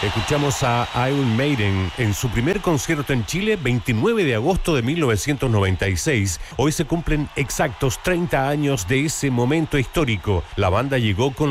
Escuchamos a Iron Maiden en su primer concierto en Chile, 29 de agosto de 1996. Hoy se cumplen exactos 30 años de ese momento histórico. La banda llegó con